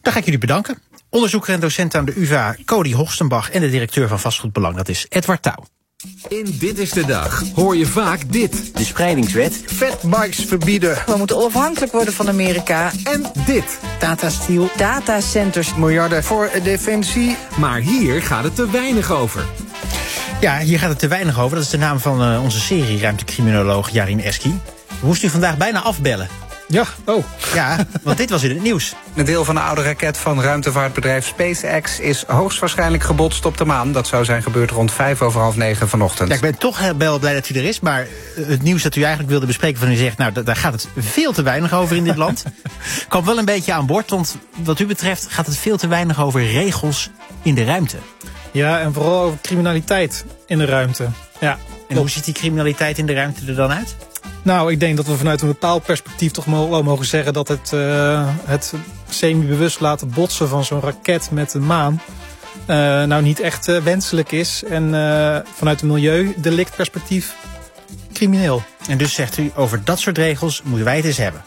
Dan ga ik jullie bedanken. Onderzoeker en docent aan de UvA, Cody Hoogstenbach, en de directeur van Vastgoedbelang, dat is Edward Touw. In Dit is de Dag hoor je vaak dit. De spreidingswet. Fatbikes verbieden. We moeten onafhankelijk worden van Amerika. En dit. Tata Steel. Datacenters. Miljarden voor defensie. Maar hier gaat het te weinig over. Ja, hier gaat het te weinig over. Dat is de naam van onze serie ruimtecriminoloog Yarin Eski. We moesten u vandaag bijna afbellen. Ja, Ja, want dit was in het nieuws. Een deel van de oude raket van ruimtevaartbedrijf SpaceX is hoogstwaarschijnlijk gebotst op de maan. Dat zou zijn gebeurd rond 9:05 vanochtend. Ja, ik ben toch heel blij dat u er is. Maar het nieuws dat u eigenlijk wilde bespreken van u zegt, nou, daar gaat het veel te weinig over in dit land. Kwam wel een beetje aan boord, want wat u betreft gaat het veel te weinig over regels in de ruimte. Ja, en vooral over criminaliteit in de ruimte. Ja, en hoe ziet die criminaliteit in de ruimte er dan uit? Nou, ik denk dat we vanuit een bepaald perspectief toch wel mogen zeggen dat het semi-bewust laten botsen van zo'n raket met de maan nou niet echt wenselijk is. En vanuit een milieudelictperspectief crimineel. En dus zegt u, over dat soort regels moeten wij het eens hebben.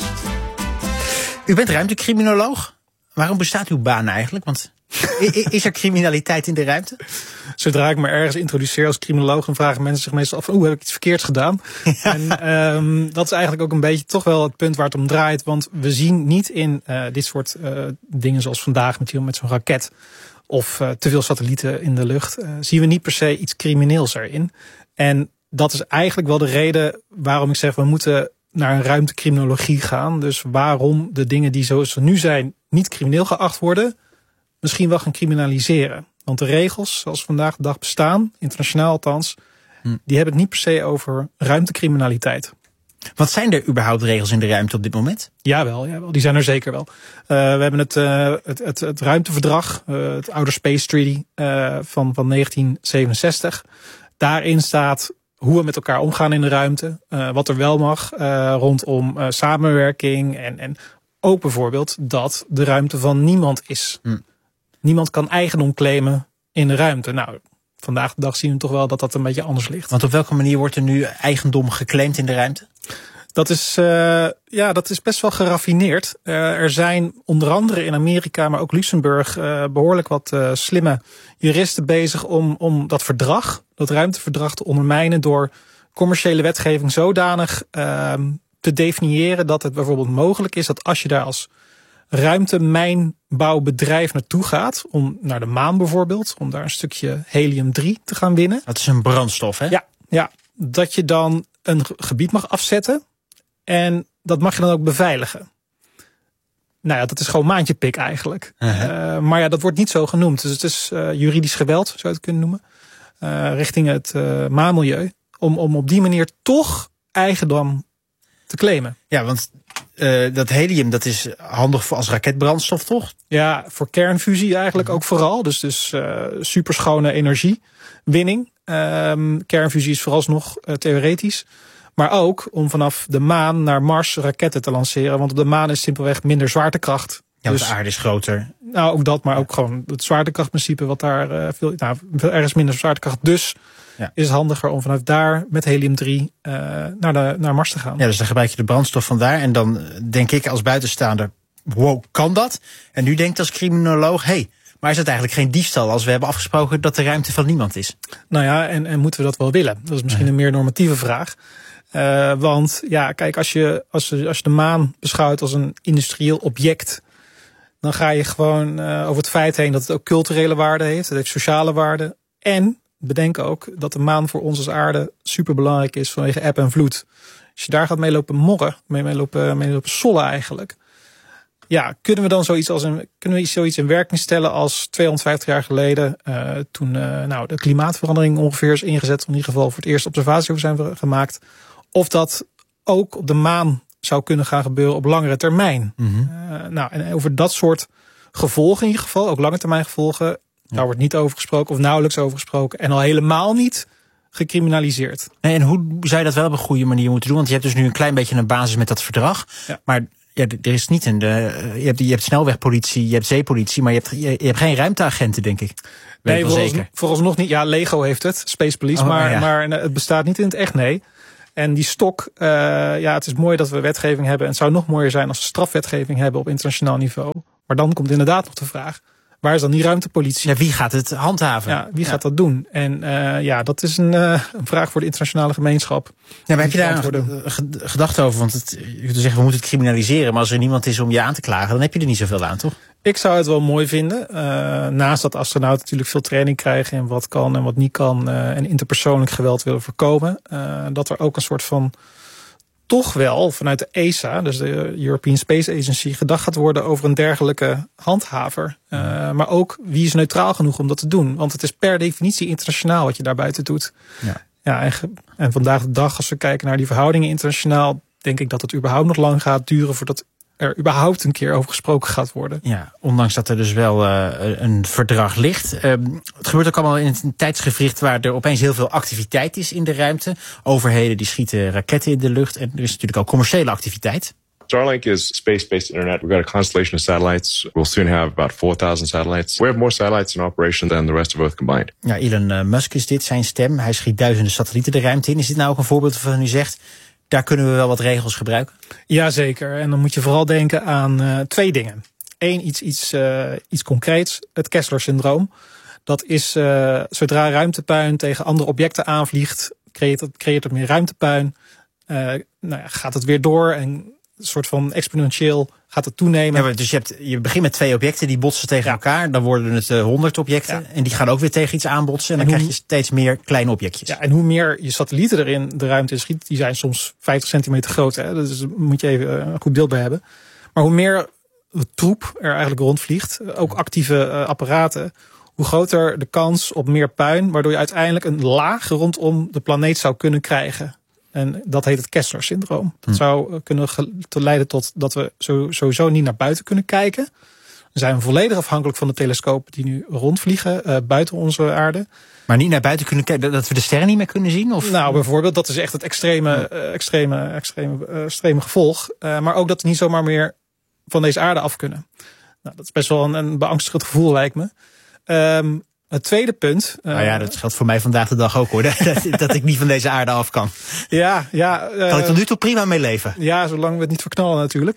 U bent ruimtecriminoloog. Waarom bestaat uw baan eigenlijk? Want is er criminaliteit in de ruimte? Zodra ik me ergens introduceer als criminoloog, dan vragen mensen zich meestal af, heb ik iets verkeerds gedaan? Ja. En dat is eigenlijk ook een beetje toch wel het punt waar het om draait. Want we zien niet in dit soort dingen zoals vandaag met zo'n raket of te veel satellieten in de lucht, zien we niet per se iets crimineels erin. En dat is eigenlijk wel de reden waarom ik zeg, we moeten naar een ruimtecriminologie gaan. Dus waarom de dingen die zoals ze nu zijn niet crimineel geacht worden, misschien wel gaan criminaliseren. Want de regels zoals vandaag de dag bestaan, internationaal althans, die hebben het niet per se over ruimtecriminaliteit. Wat zijn er überhaupt regels in de ruimte op dit moment? Jawel, die zijn er zeker wel. We hebben het ruimteverdrag, het Outer Space Treaty van 1967. Daarin staat hoe we met elkaar omgaan in de ruimte. Wat er wel mag rondom samenwerking. En ook bijvoorbeeld dat de ruimte van niemand is. Niemand kan eigendom claimen in de ruimte. Nou, vandaag de dag zien we toch wel dat dat een beetje anders ligt. Want op welke manier wordt er nu eigendom geclaimd in de ruimte? Dat is best wel geraffineerd. Er zijn onder andere in Amerika, maar ook Luxemburg, behoorlijk wat slimme juristen bezig om dat verdrag, dat ruimteverdrag te ondermijnen door commerciële wetgeving zodanig te definiëren dat het bijvoorbeeld mogelijk is dat als je daar als ruimtemijnbouwbedrijf naartoe gaat, om naar de maan bijvoorbeeld, om daar een stukje helium-3 te gaan winnen. Dat is een brandstof, hè? Ja, dat je dan een gebied mag afzetten en dat mag je dan ook beveiligen. Nou ja, dat is gewoon maandjepik eigenlijk. Maar ja, dat wordt niet zo genoemd. Dus het is juridisch geweld, zou je het kunnen noemen, richting het maanmilieu, om op die manier toch eigendom te claimen. Ja, want dat helium, dat is handig voor als raketbrandstof, toch? Ja, voor kernfusie eigenlijk ook vooral. Dus superschone energiewinning. Kernfusie is vooralsnog theoretisch. Maar ook om vanaf de maan naar Mars raketten te lanceren. Want op de maan is simpelweg minder zwaartekracht. Ja, dus de aarde is groter. Nou, ook dat, maar ook gewoon het zwaartekrachtprincipe. Wat daar er is minder zwaartekracht. Dus is het handiger om vanuit daar met helium-3 naar Mars te gaan. Ja, dus dan gebruik je de brandstof van daar. En dan denk ik als buitenstaander, wow, kan dat? En nu denkt als criminoloog, maar is het eigenlijk geen diefstal als we hebben afgesproken dat de ruimte van niemand is? Nou ja, en moeten we dat wel willen? Dat is misschien een meer normatieve vraag. Want ja, kijk, als je de maan beschouwt als een industrieel object, dan ga je gewoon over het feit heen dat het ook culturele waarde heeft. Het heeft sociale waarde. En bedenk ook dat de maan voor ons als aarde superbelangrijk is vanwege eb en vloed. Als je daar gaat mee lopen morren, mee lopen sollen eigenlijk. Ja, kunnen we zoiets in werking stellen als 250 jaar geleden, toen de klimaatverandering ongeveer is ingezet, in ieder geval voor het eerst observaties over zijn gemaakt. Of dat ook op de maan zou kunnen gaan gebeuren op langere termijn. En over dat soort gevolgen in ieder geval, ook lange termijn gevolgen, daar wordt niet over gesproken of nauwelijks over gesproken. En al helemaal niet gecriminaliseerd. En hoe zou je dat wel op een goede manier moeten doen? Want je hebt dus nu een klein beetje een basis met dat verdrag. Ja. Maar ja, er is niet je hebt snelwegpolitie, je hebt zeepolitie, maar je hebt geen ruimteagenten, denk ik. Nee, vooralsnog niet. Ja, Lego heeft het, Space Police, maar het bestaat niet in het echt, nee. En die stok, het is mooi dat we wetgeving hebben. En het zou nog mooier zijn als we strafwetgeving hebben op internationaal niveau. Maar dan komt inderdaad nog de vraag, waar is dan die ruimtepolitie? Ja, wie gaat het handhaven? Ja, wie gaat dat doen? En dat is een vraag voor de internationale gemeenschap. Ja, maar heb je daar gedacht over? Want je kunt zeggen, we moeten het criminaliseren. Maar als er niemand is om je aan te klagen, dan heb je er niet zoveel aan, toch? Ik zou het wel mooi vinden. Naast dat astronauten natuurlijk veel training krijgen in wat kan en wat niet kan. En interpersoonlijk geweld willen voorkomen. Dat er ook een soort van, toch wel vanuit de ESA, dus de European Space Agency, gedacht gaat worden over een dergelijke handhaver. Maar ook, wie is neutraal genoeg om dat te doen? Want het is per definitie internationaal wat je daar buiten doet. Ja, en vandaag de dag, als we kijken naar die verhoudingen internationaal, denk ik dat het überhaupt nog lang gaat duren voordat er überhaupt een keer over gesproken gaat worden. Ja, ondanks dat er dus wel een verdrag ligt. Het gebeurt ook allemaal in een tijdsgevricht waar er opeens heel veel activiteit is in de ruimte. Overheden die schieten raketten in de lucht. En er is natuurlijk ook commerciële activiteit. Starlink is space-based internet. We've got a constellation of satellites. We'll soon have about 4,000 satellites. We have more satellites in operation than the rest of Earth combined. Ja, Elon Musk is dit, zijn stem. Hij schiet duizenden satellieten de ruimte in. Is dit nou ook een voorbeeld waarvan u zegt, daar kunnen we wel wat regels gebruiken? Jazeker. En dan moet je vooral denken aan 2 dingen. 1, iets concreets. Het Kessler-syndroom. Dat is zodra ruimtepuin tegen andere objecten aanvliegt, creëert het meer ruimtepuin. Gaat het weer door en een soort van exponentieel gaat het toenemen. Ja, dus je begint met 2 objecten die botsen tegen elkaar. Dan worden het 100 objecten. Ja. En die gaan ook weer tegen iets aanbotsen. En dan krijg je steeds meer kleine objectjes. Ja, en hoe meer je satellieten erin de ruimte schiet, die zijn soms 50 centimeter groot. Hè? Dus daar moet je even een goed beeld bij hebben. Maar hoe meer troep er eigenlijk rondvliegt, ook actieve apparaten, hoe groter de kans op meer puin, waardoor je uiteindelijk een laag rondom de planeet zou kunnen krijgen. En dat heet het Kessler-syndroom. Dat zou kunnen leiden tot dat we sowieso niet naar buiten kunnen kijken. Dan zijn we volledig afhankelijk van de telescopen die nu rondvliegen buiten onze aarde. Maar niet naar buiten kunnen kijken, dat we de sterren niet meer kunnen zien? Of? Nou, bijvoorbeeld, dat is echt het extreme gevolg. Maar ook dat we niet zomaar meer van deze aarde af kunnen. Nou, dat is best wel een beangstigend gevoel, lijkt me. Het tweede punt. Dat geldt voor mij vandaag de dag ook, hoor. Dat ik niet van deze aarde af kan. Kan ik tot nu toe prima mee leven? Ja, zolang we het niet verknallen natuurlijk.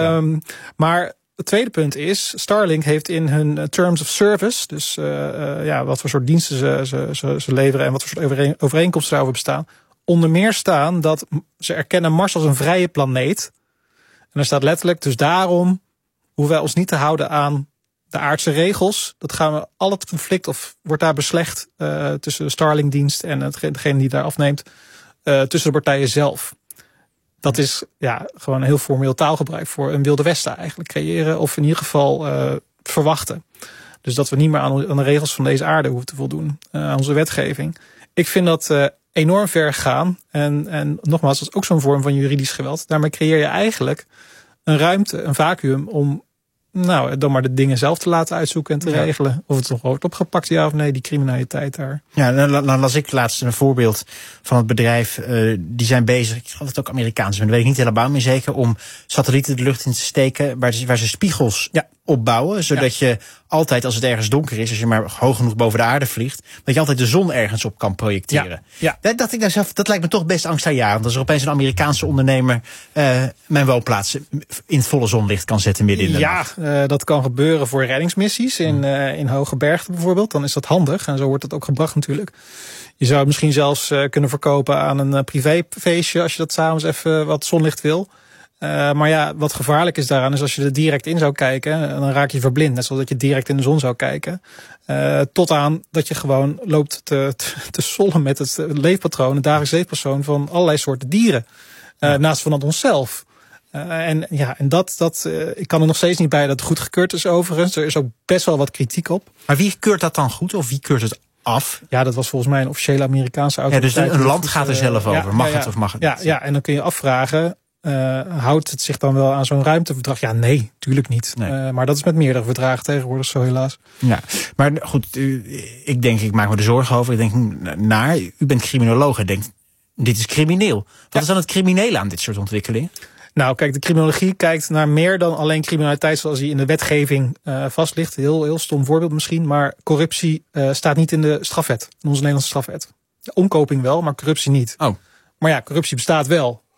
Maar het tweede punt is, Starlink heeft in hun Terms of Service, dus wat voor soort diensten ze leveren en wat voor soort overeenkomsten daarover bestaan, onder meer staan dat ze erkennen Mars als een vrije planeet. En er staat letterlijk, dus daarom hoeven wij ons niet te houden aan de aardse regels. Dat gaan we, al het conflict of wordt daar beslecht tussen de Starlink-dienst en degene die daar afneemt, tussen de partijen zelf. Dat is gewoon een heel formeel taalgebruik voor een Wilde Westen eigenlijk creëren of in ieder geval verwachten. Dus dat we niet meer aan de regels van deze aarde hoeven te voldoen, aan onze wetgeving. Ik vind dat enorm ver gaan en nogmaals, dat is ook zo'n vorm van juridisch geweld. Daarmee creëer je eigenlijk een ruimte, een vacuüm om dan maar de dingen zelf te laten uitzoeken en te regelen. Of het nog wordt opgepakt, ja of nee, die criminaliteit daar. Ja, dan las ik laatst een voorbeeld van het bedrijf. Die zijn bezig, ik geloof het ook Amerikaans, maar dat weet ik niet helemaal meer zeker, om satellieten de lucht in te steken waar ze spiegels opbouwen. Zodat je altijd, als het ergens donker is, als je maar hoog genoeg boven de aarde vliegt, dat je altijd de zon ergens op kan projecteren. Ja. Dat lijkt me toch best angstaanjagend. Als er opeens een Amerikaanse ondernemer mijn woonplaats in het volle zonlicht kan zetten midden in de nacht. Dat kan gebeuren voor reddingsmissies in hoge bergen bijvoorbeeld. Dan is dat handig en zo wordt dat ook gebracht natuurlijk. Je zou het misschien zelfs kunnen verkopen aan een privéfeestje als je dat s'avonds even wat zonlicht wil. Maar wat gevaarlijk is daaraan is als je er direct in zou kijken, dan raak je verblind. Net zoals dat je direct in de zon zou kijken. Tot aan dat je gewoon loopt te sollen met het leefpatroon, het dagelijks leefpatroon van allerlei soorten dieren. Naast van onszelf. Ik kan er nog steeds niet bij dat het goedgekeurd is overigens. Er is ook best wel wat kritiek op. Maar wie keurt dat dan goed of wie keurt het af? Ja, dat was volgens mij een officiële Amerikaanse autoriteit. Ja, dus een land gaat er zelf over. Mag het of mag het niet? Ja, en dan kun je afvragen, houdt het zich dan wel aan zo'n ruimteverdrag? Ja, nee, tuurlijk niet. Nee. Maar dat is met meerdere verdragen tegenwoordig zo helaas. Ja, maar goed, ik maak me er zorgen over. Ik denk, u bent criminoloog en denkt, dit is crimineel. Wat is dan het criminele aan dit soort ontwikkelingen? Nou, kijk, de criminologie kijkt naar meer dan alleen criminaliteit zoals die in de wetgeving vast ligt. Heel stom voorbeeld misschien, maar corruptie staat niet in de strafwet, in onze Nederlandse strafwet. Omkoping wel, maar corruptie niet. Oh. Maar ja, corruptie bestaat wel.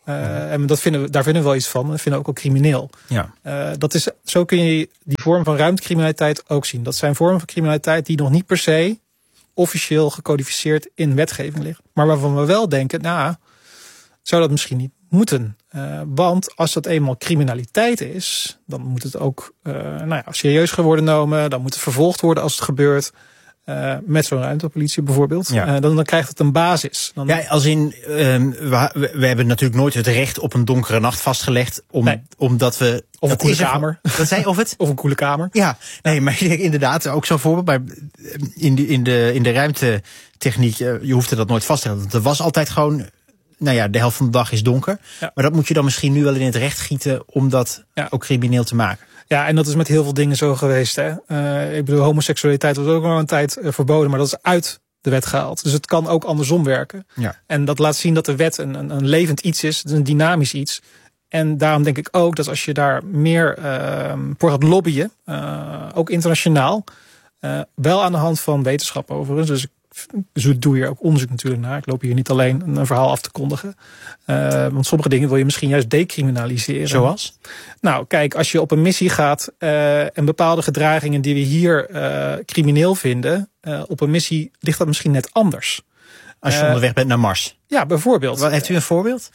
En daar vinden we wel iets van. Dat vinden we ook wel crimineel. Ja. Zo kun je die vorm van ruimtecriminaliteit ook zien. Dat zijn vormen van criminaliteit die nog niet per se officieel gecodificeerd in wetgeving liggen. Maar waarvan we wel denken, zou dat misschien niet moeten. Want als dat eenmaal criminaliteit is, dan moet het ook serieus worden genomen. Dan moet het vervolgd worden als het gebeurt. Met zo'n ruimtepolitie bijvoorbeeld. Ja. Dan krijgt het een basis. Als in, we hebben natuurlijk nooit het recht op een donkere nacht vastgelegd. Omdat we... Of een koele kamer. Wat zei of het? Of een koele kamer. Ja, nee, maar inderdaad, ook zo'n voorbeeld. Maar in de ruimtetechniek, je hoefde dat nooit vast te leggen. Want er was altijd gewoon, de helft van de dag is donker. Ja. Maar dat moet je dan misschien nu wel in het recht gieten om dat ook crimineel te maken. Ja, en dat is met heel veel dingen zo geweest. Hè. Ik bedoel, homoseksualiteit was ook al een tijd verboden, maar dat is uit de wet gehaald. Dus het kan ook andersom werken. Ja. En dat laat zien dat de wet een levend iets is, een dynamisch iets. En daarom denk ik ook dat als je daar meer voor gaat lobbyen, ook internationaal, wel aan de hand van wetenschap overigens. Dus ik doe hier ook onderzoek natuurlijk naar. Ik loop hier niet alleen een verhaal af te kondigen. Want sommige dingen wil je misschien juist decriminaliseren. Zoals? Nou, kijk, als je op een missie gaat en bepaalde gedragingen die we hier crimineel vinden, op een missie ligt dat misschien net anders. Als je onderweg bent naar Mars. Ja, bijvoorbeeld. Wat, heeft u een voorbeeld?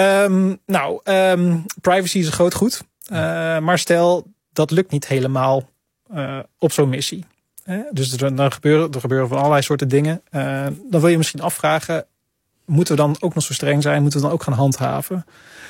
Privacy is een groot goed. Maar stel, dat lukt niet helemaal op zo'n missie. Dus er gebeuren van allerlei soorten dingen. Dan wil je misschien afvragen, moeten we dan ook nog zo streng zijn? Moeten we dan ook gaan handhaven?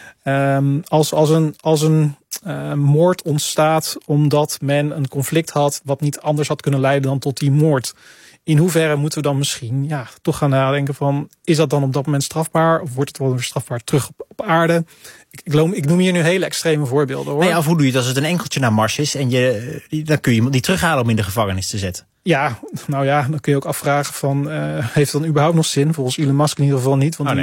Als een moord ontstaat omdat men een conflict had wat niet anders had kunnen leiden dan tot die moord. In hoeverre moeten we dan misschien toch gaan nadenken van, is dat dan op dat moment strafbaar? Of wordt het wel weer strafbaar terug op aarde? Ik noem hier nu hele extreme voorbeelden, hoor. Nee, of hoe doe je het als het een enkeltje naar Mars is en dan kun je iemand niet terughalen om in de gevangenis te zetten? Ja, dan kun je ook afvragen van, heeft het dan überhaupt nog zin? Volgens Elon Musk in ieder geval niet. Want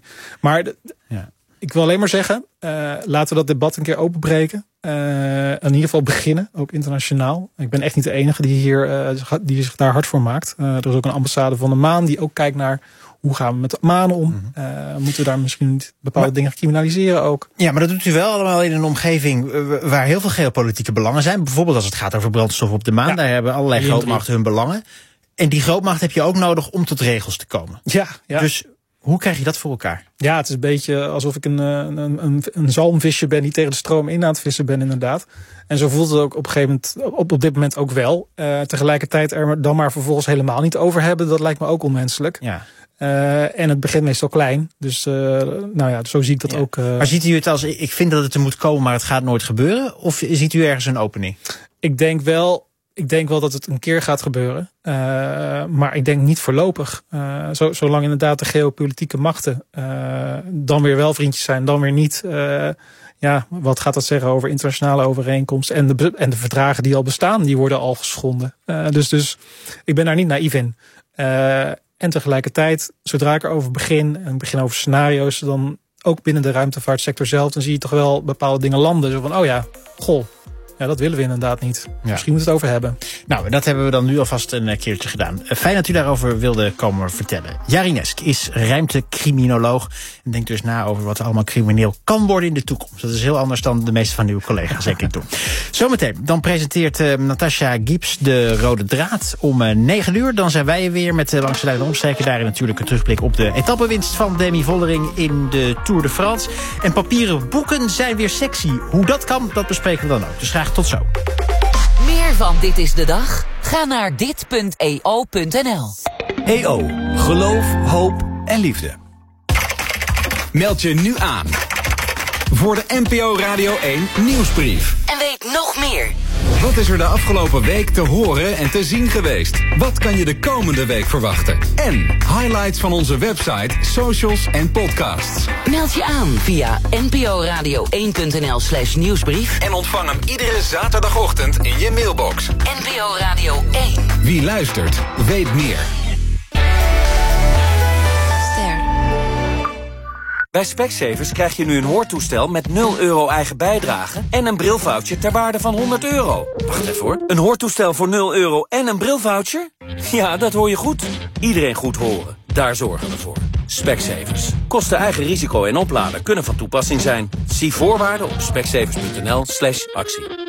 ik wil alleen maar zeggen, laten we dat debat een keer openbreken. In ieder geval beginnen, ook internationaal. Ik ben echt niet de enige die zich daar hard voor maakt. Er is ook een ambassade van de maan die ook kijkt naar hoe gaan we met de maan om. Moeten we daar misschien niet bepaalde dingen criminaliseren ook? Ja, maar dat doet u wel allemaal in een omgeving waar heel veel geopolitieke belangen zijn. Bijvoorbeeld als het gaat over brandstof op de maan. Ja, daar hebben allerlei grootmachten hun belangen. En die grootmacht heb je ook nodig om tot regels te komen. Ja. Dus hoe krijg je dat voor elkaar? Ja, het is een beetje alsof ik een zalmvisje ben die tegen de stroom in aan het vissen ben, inderdaad. En zo voelt het ook op een gegeven moment, op dit moment ook wel. Tegelijkertijd er dan maar vervolgens helemaal niet over hebben, dat lijkt me ook onmenselijk. Ja. En het begint meestal klein. Dus zo zie ik dat ook. Maar ziet u het als, ik vind dat het er moet komen, maar het gaat nooit gebeuren? Of ziet u ergens een opening? Ik denk wel dat het een keer gaat gebeuren. Maar ik denk niet voorlopig. Zolang inderdaad de geopolitieke machten dan weer wel vriendjes zijn, dan weer niet. Wat gaat dat zeggen over internationale overeenkomsten? En de verdragen die al bestaan, die worden al geschonden. Dus ik ben daar niet naïef in. En tegelijkertijd, zodra ik erover begin, en ik begin over scenario's, dan ook binnen de ruimtevaartsector zelf, dan zie je toch wel bepaalde dingen landen. Zo van, ja, dat willen we inderdaad niet. Ja. Misschien moeten we het over hebben. Nou, dat hebben we dan nu alvast een keertje gedaan. Fijn dat u daarover wilde komen vertellen. Jarinesk is ruimtecriminoloog en denkt dus na over wat er allemaal crimineel kan worden in de toekomst. Dat is heel anders dan de meeste van uw collega's, denk ik, doen. Zometeen, dan presenteert Natasha Gibbs de Rode Draad om 9 uur. Dan zijn wij er weer met Langs de Lijn en Omstreken. Daarin natuurlijk een terugblik op de etappenwinst van Demi Vollering in de Tour de France. En papieren boeken zijn weer sexy. Hoe dat kan, dat bespreken we dan ook. Dus graag tot zo. Meer van Dit is de Dag? Ga naar dit.eo.nl. EO. Geloof, hoop en liefde. Meld je nu aan voor de NPO Radio 1 nieuwsbrief. En weet nog meer. Wat is er de afgelopen week te horen en te zien geweest? Wat kan je de komende week verwachten? En highlights van onze website, socials en podcasts. Meld je aan via nporadio1.nl/nieuwsbrief. En ontvang hem iedere zaterdagochtend in je mailbox. NPO Radio 1. Wie luistert, weet meer. Bij Specsavers krijg je nu een hoortoestel met 0 euro eigen bijdrage en een brilvoucher ter waarde van €100. Wacht even hoor. Een hoortoestel voor 0 euro en een brilvoucher? Ja, dat hoor je goed. Iedereen goed horen. Daar zorgen we voor. Specsavers. Kosten eigen risico en opladen kunnen van toepassing zijn. Zie voorwaarden op specsavers.nl/actie.